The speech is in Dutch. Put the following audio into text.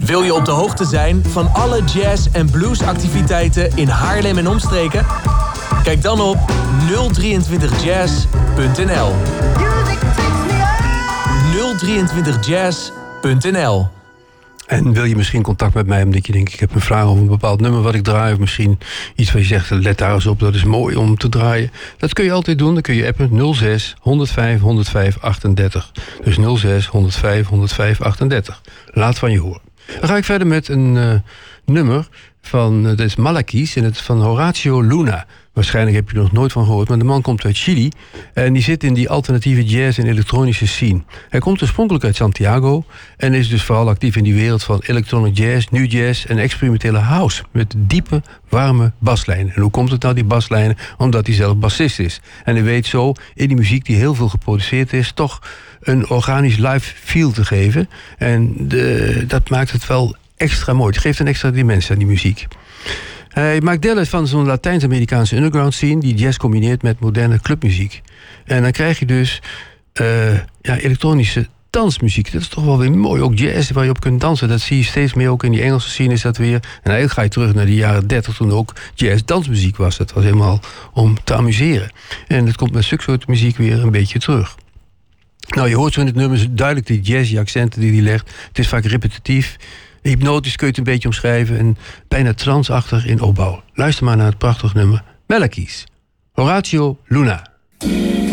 Wil je op de hoogte zijn van alle jazz- en bluesactiviteiten in Haarlem en omstreken? Kijk dan op 023jazz.nl. 023jazz.nl. En wil je misschien contact met mij omdat je denkt, ik heb een vraag over een bepaald nummer wat ik draai, of misschien iets waar je zegt, let daar eens op, dat is mooi om te draaien. Dat kun je altijd doen, dan kun je appen 06 105 105 38. Dus 06 105 105 38. Laat van je horen. Dan ga ik verder met een nummer van, dat is Malakies en het is van Horacio Luna. Waarschijnlijk heb je er nog nooit van gehoord, maar de man komt uit Chili en die zit in die alternatieve jazz- en elektronische scene. Hij komt oorspronkelijk uit Santiago en is dus vooral actief in die wereld van electronic jazz, new jazz en experimentele house. Met diepe, warme baslijnen. En hoe komt het nou, die baslijnen? Omdat hij zelf bassist is. En hij weet zo, in die muziek die heel veel geproduceerd is, toch een organisch live feel te geven. En dat maakt het wel extra mooi. Het geeft een extra dimensie aan die muziek. Hij maakt deel uit van zo'n Latijns-Amerikaanse underground scene die jazz combineert met moderne clubmuziek. En dan krijg je dus elektronische dansmuziek. Dat is toch wel weer mooi. Ook jazz waar je op kunt dansen. Dat zie je steeds meer ook in die Engelse scene is dat weer. En eigenlijk ga je terug naar de jaren 30 toen ook jazz-dansmuziek was. Dat was helemaal om te amuseren. En dat komt met zulke soort muziek weer een beetje terug. Nou, je hoort zo in het nummer duidelijk die jazzy accenten die hij legt. Het is vaak repetitief. Hypnotisch kun je het een beetje omschrijven en bijna transachtig in opbouw. Luister maar naar het prachtige nummer Malakies. Horacio Luna.